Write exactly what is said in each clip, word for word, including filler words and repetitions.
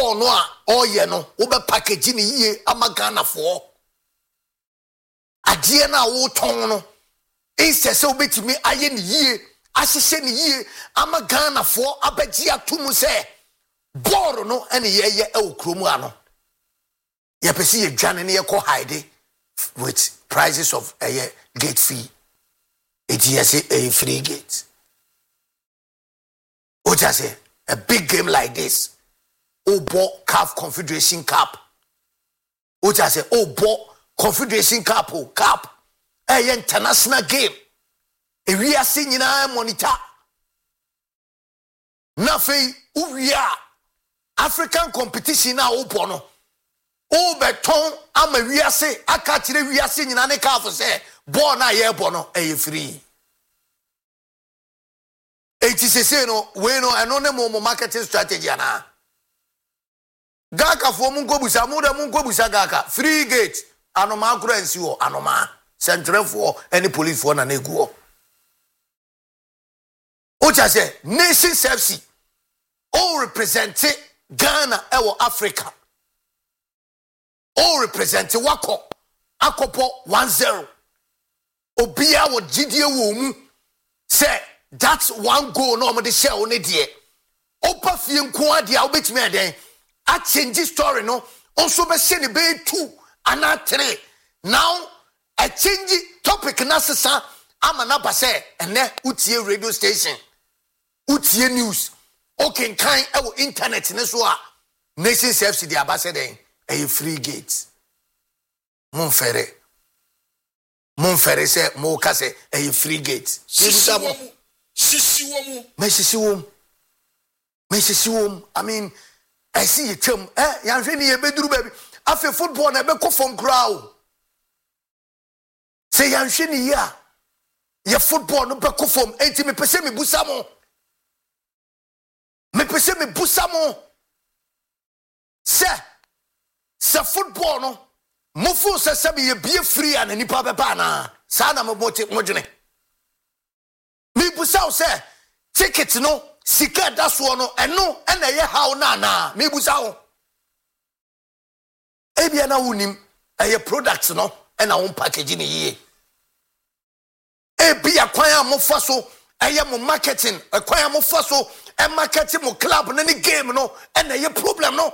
ball no a oyɛ no wo be package ni yie ama Ghana for adie na wo ton no instead se obetimi aye ni yie ahyehyɛ ni yie ama Ghana for abegye atomu se ball no ene ye ye e wo kromu ano ye pesi ye dwane ne ye kɔ hide with prices of a gate fee it is a free gate. What I say, a big game like this, oh bought C A F Confederation Cup. What I say, oh bought Confederation Cup, oh cup, a international game. If we are seeing in our monitor, nothing, we are African competition now open. Oh beton, I'm a we are say, I can't tell we are seeing in a car for say, born a year bono, a free. It is a say no, we know another more marketing strategy. Gaka for Mungo Busa, Muda Mungo Busa Gaka, free gate, Anoma Grencio, Anoma, Central for any police for an ego. What I say, Nations F C, all represented Ghana or Africa, all represented Wako, Akopo one zero. Obia what G D A Wum say. That's one goal no mo de share on it here. Opa fie nko ade a obetimi eden. A change story no. Also be share ne be two and three. Now a change topic na sesa ama na ba say ene utie radio station. Utie news. Okay kan e wo internet ne so a Nations F C the ambassador a free gate. Mon fere. Mon fere say mo ka say a free gate. Sisiwom. Mesisiwom. Mesisiwom. I mean, I see it term. Eh, yanhwe ye beduru baby. Afi football na be ko from crowd. Say yanhwe ni ya. Ye football no be ko from enti me pese me busa mo. Me pese me busa mo. Se se football no mo fu se se be ye bie free an nipa be pa na. Sa na mo bote mo dwene. Me busa say ticket no sika da so no eno ena ye haw na na me busa wo e bia na wonim eye product no ena won package ni ye e bia kwan amofa so eye mo marketing e kwan amofa so e marketing mo club na ni game no ena ye problem no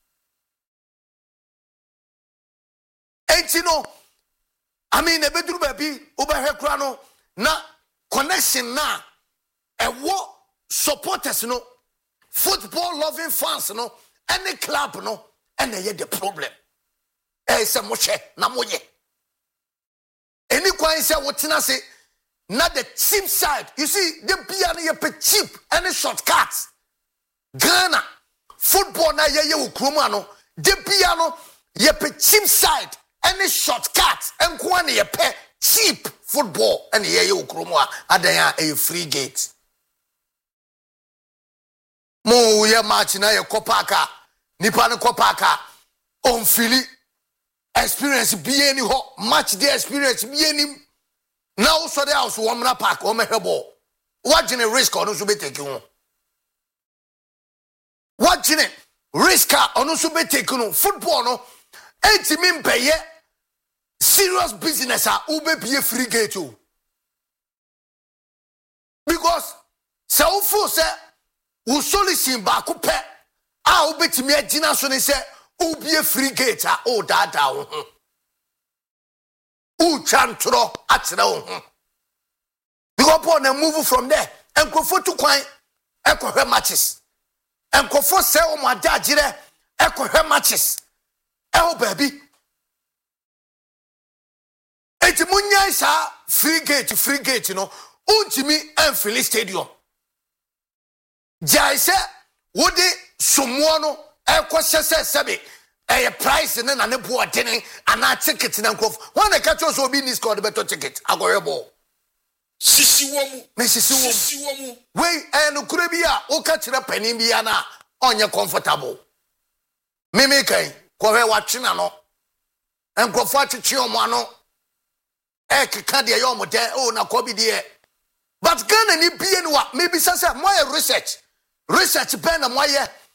enti no I mean e beduru ba bi obahwe kura no na connection na a what supporters no football loving fans no any club no and they the problem eh say mo hye na mo ye any kwan say wotina say na the cheap side you see the bia na ye pe cheap any shortcuts Ghana football na ye ye wo kroma no the bia no ye pe cheap side any shortcuts enko na ye pe cheap football and ye ye ukromo adan a free gate mo ye match na ye kopaka nipa ne kopaka on fili experience bi any ho match the experience bi any now so the house wo mna park o me hwebo what gene risk on so be take ho what gene risk on so be take no football no entimi mpeye serious business are ube be a free gate o because se wo fo se wo solution ba ko pe a ubetimi agina so ne se ube a free gate a o dada wo ho u chantro atere wo ho because Paul na move from there enkofo to kwan ekohwe matches enkofo se o mo adagire ekohwe matches e ho baby eti munya isa free gate free gate no untimi Anfield Stadium jai se wodi somo no ekohyese sebe eh price ne na ne bo odene ana ticket na nkof when the catch us obi ni score the better ticket agorebo sisiwom me sisiwom sisiwom we enu kure bia o ka kire panin bia na onye comfortable me me kan ko he watwena no enkofo atwetwe omo ano e keka de ye omo de o na ko bi de but Ghana ni bia ni wa maybe say say more research research pen na moye